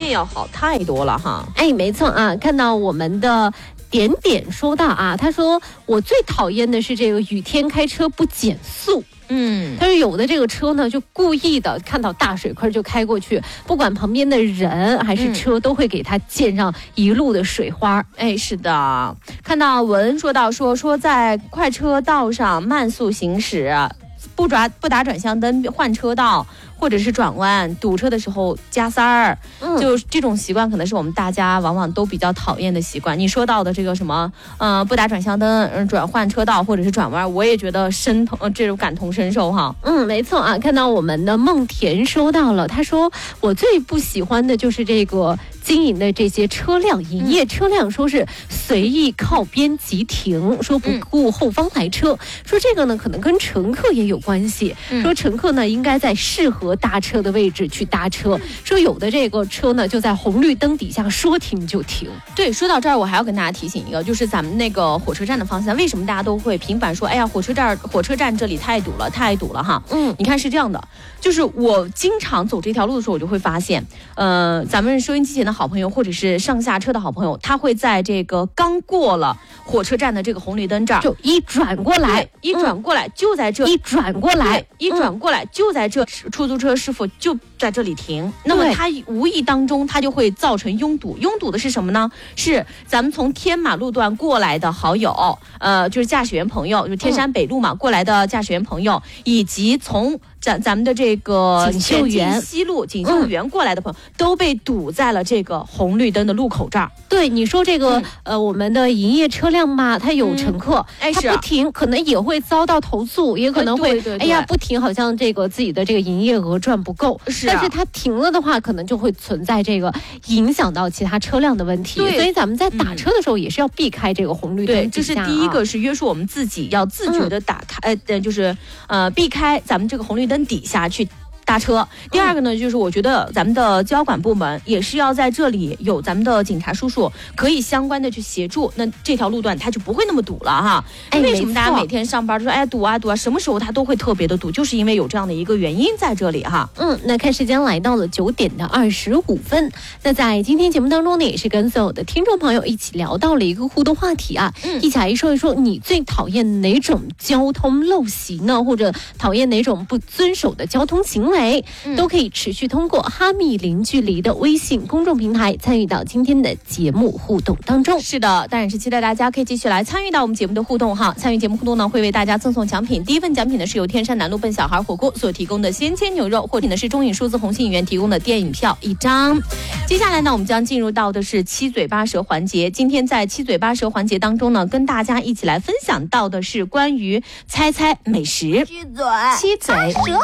面要好太多了哈。 哎，没错啊，看到我们的点点说到啊，他说我最讨厌的是这个雨天开车不减速。他说有的这个车呢，就故意的看到大水坑就开过去，不管旁边的人还是车，都会给他溅上一路的水花。 哎，是的，看到文说到说在快车道上慢速行驶，不打转向灯换车道，或者是转弯堵车的时候加塞儿，就这种习惯可能是我们大家往往都比较讨厌的习惯。你说到的这个什么不打转向灯转换车道或者是转弯，我也觉得这种感同身受哈。 没错啊，看到我们的梦田收到了，他说我最不喜欢的就是这个经营的这些车辆，营业车辆说是随意靠边急停，说不顾后方来车，说这个呢可能跟乘客也有关系，说乘客呢应该在适合搭车的位置去搭车，说有的这个车呢就在红绿灯底下说停就停。 对，说到这儿我还要跟大家提醒一个，就是咱们那个火车站的方向，为什么大家都会频繁说哎呀火车站这里太堵了哈。你看是这样的，就是我经常走这条路的时候，我就会发现咱们收音机前的好朋友或者是上下车的好朋友，他会在这个刚过了火车站的这个红绿灯这儿就一转过来， 就在这， 一转过来就在这，出租车师傅就在这里停。那么他无意当中他就会造成拥堵的是什么呢？是咱们从天马路段过来的好友，就是驾驶员朋友，就是天山北路嘛，过来的驾驶员朋友，以及从咱们的这个锦绣园西路锦绣园过来的朋友，都被堵在了这个红绿灯的路口这儿。 对，你说这个我们的营业车辆嘛，它有乘客，他不停可能也会遭到投诉，也可能会哎呀不停，好像这个自己的这个营业额赚不够，但是他停了的话，可能就会存在这个影响到其他车辆的问题。所以咱们在打车的时候也是要避开这个红绿灯。 对，这是第一个，是约束我们自己要自觉的打开，就是避开咱们这个红绿灯底下去搭车。第二个呢，就是我觉得咱们的交管部门也是要在这里有咱们的警察叔叔可以相关的去协助，那这条路段它就不会那么堵了哈。为什么大家每天上班都说哎堵啊，什么时候它都会特别的堵，就是因为有这样的一个原因在这里哈。 那看时间来到了9点25分，那在今天节目当中呢，也是跟所有的听众朋友一起聊到了一个互动话题啊，一起来说一说你最讨厌哪种交通陋习呢，或者讨厌哪种不遵守的交通行为，都可以持续通过哈密零距离的微信公众平台参与到今天的节目互动当中。 是的，当然是期待大家可以继续来参与到我们节目的互动哈。参与节目互动呢，会为大家赠送奖品。第一份奖品呢是由天山南路笨小孩火锅所提供的鲜切牛肉，或者呢是中影数字红星影院提供的电影票1张。接下来呢，我们将进入到的是七嘴八舌环节。今天在七嘴八舌环节当中呢，跟大家一起来分享到的是关于猜猜美食。七嘴八舌。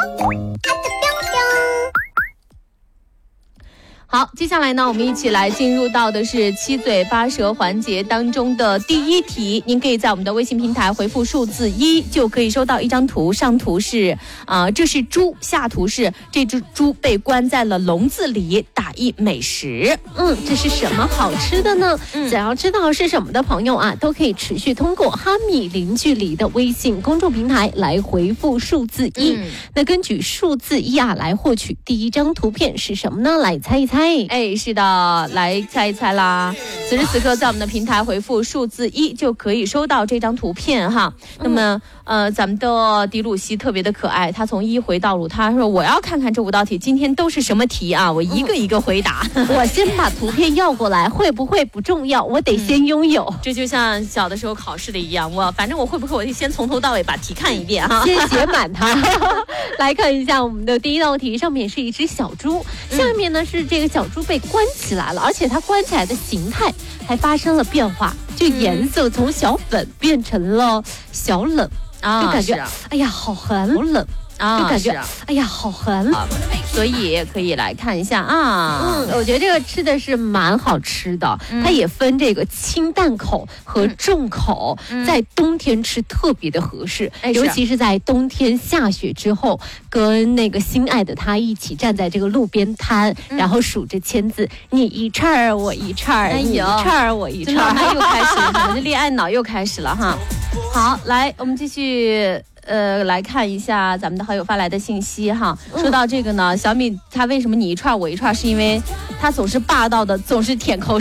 好，接下来呢，我们一起来进入到的是七嘴八舌环节当中的第一题。您可以在我们的微信平台回复数字1，就可以收到一张图，上图是这是猪，下图是这只猪被关在了笼子里，打一美食。 这是什么好吃的呢？想要知道是什么的朋友啊，都可以持续通过哈密零距离的微信公众平台来回复数字1。那根据数字1啊来获取第一张图片是什么呢？来猜一猜。 哎，是的，来猜一猜啦。此时此刻在我们的平台回复数字1就可以收到这张图片哈。那么咱们的迪鲁西特别的可爱，他从1回到5，他说我要看看这5道题今天都是什么题啊，我一个一个回答。 我先把图片要过来，会不会不重要，我得先拥有。 这就像小的时候考试的一样，反正我会不会，我得先从头到尾把题看一遍哈， 先写满它。来看一下我们的第一道题，上面是一只小猪，下面呢是这个小猪被关起来了，而且它关起来的形态还发生了变化，就颜色从小粉变成了小冷就感觉哎呀好寒冷就感觉哎呀好寒， 所以可以来看一下啊。 我觉得这个吃的是蛮好吃的，它也分这个清淡口和重口，在冬天吃特别的合适，尤其是在冬天下雪之后，跟那个心爱的他一起站在这个路边摊，然后数着签字，你一串儿我一串儿，你一串儿我一串儿， 又开始了，我们的恋爱脑又开始了哈。好，来我们继续来看一下咱们的好友发来的信息哈。说到这个呢，小米它为什么你一串我一串，是因为它总是霸道的，总是舔口